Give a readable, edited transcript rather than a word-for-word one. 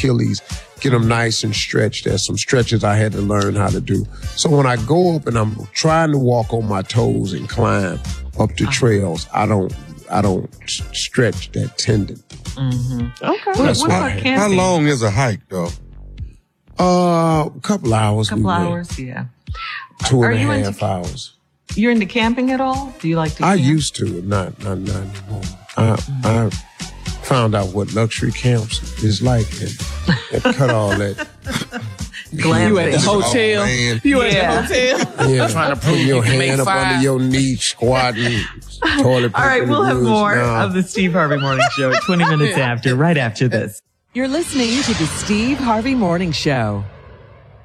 Achilles, get them nice and stretched. There's some stretches I had to learn how to do. So when I go up and I'm trying to walk on my toes and climb up the trails, I don't stretch that tendon. Mm-hmm. Okay. What about camping? How long is a hike, though? A couple hours. A couple hours, yeah. 2.5 hours. You're into camping at all? Do you like to camp? I used to, not anymore. I found out what luxury camps is like and cut all that. You at the hotel. You at the hotel. Yeah, trying to put your hand up under your knee, squatting, toilet paper. All right, we'll have more of the Steve Harvey Morning Show 20 minutes after, right after this. You're listening to the Steve Harvey Morning Show.